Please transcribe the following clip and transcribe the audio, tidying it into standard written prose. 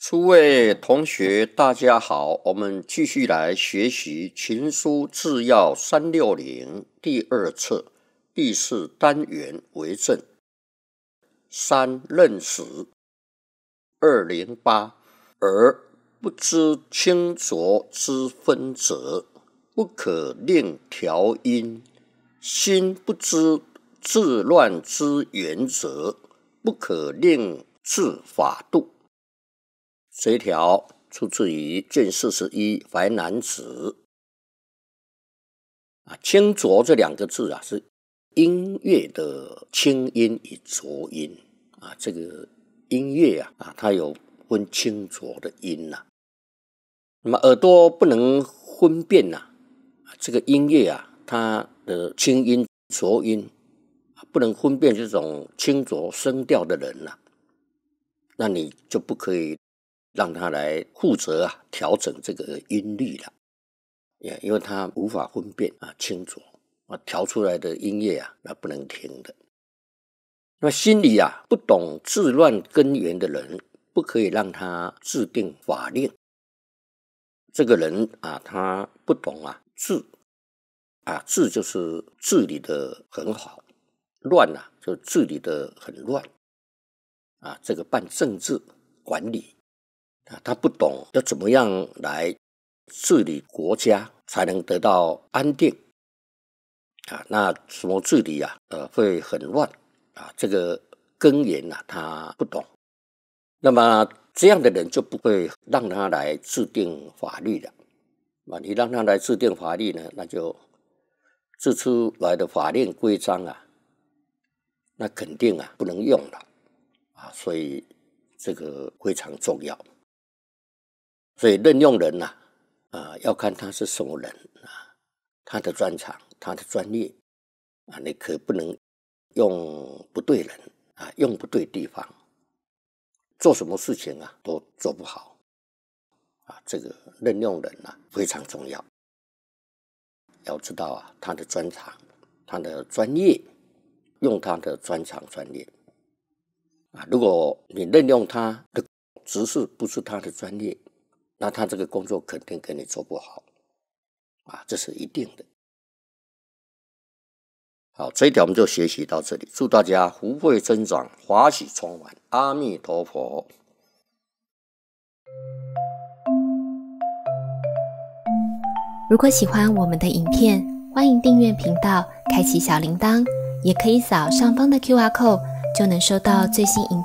诸位同学大家好，我们继续来学习群书治要360第二册第4单元为政。3任时208，而不知清浊之分者，不可令调音；心不知治乱之源者，不可令治法度。这一条出自于卷41淮南子。清浊这两个字是音乐的清音与浊音这个音乐它有分清浊的音那么耳朵不能分辨这个音乐它的清音浊音不能分辨这种清浊声调的人那你就不可以让他来负责调整这个音律了，因为他无法分辨清浊调出来的音乐那不能听的。那么心里不懂治乱根源的人，不可以让他制定法令。这个人他不懂治治就是治理的很好，乱就治理的很乱这个办政治管理他不懂要怎么样来治理国家才能得到安定那什么治理会很乱这个根源他不懂。那么这样的人就不会让他来制定法律了你让他来制定法律呢，那就制出来的法令规章那肯定不能用了所以这个非常重要。所以任用人要看他是什么人他的专长他的专业你可不能用不对人用不对地方，做什么事情都做不好这个任用人非常重要，要知道他的专长他的专业，用他的专长专业如果你任用他的职事不是他的专业，那他这个工作肯定给你做不好这是一定的。好，这一条我们就学习到这里，祝大家福慧增长，法喜充满，阿弥陀佛。 如果喜欢我们的影片，欢迎订阅频道，开启小铃铛，也可以扫上方的 QR code，就能收到最新影片